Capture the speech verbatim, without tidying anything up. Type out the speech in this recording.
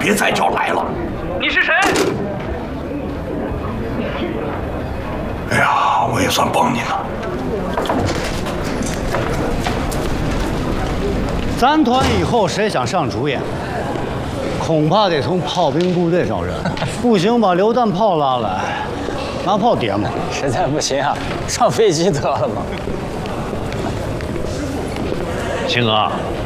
别再叫来了。 你是谁？ 哎呀，我也算帮你了。 咱团以后谁想上主演，恐怕得从炮兵部队招人。不行，把榴弹炮拉来，拿炮点嘛。 实在不行啊，上飞机得了嘛。 秦哥，